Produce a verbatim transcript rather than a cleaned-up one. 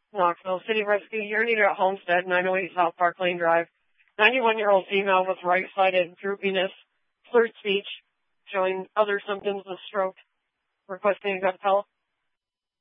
Knoxville City Rescue here needed at Homestead, nine oh eight South Park Lane Drive. ninety-one-year-old female with right-sided droopiness, slurred speech, showing other symptoms of stroke, requesting a vet help.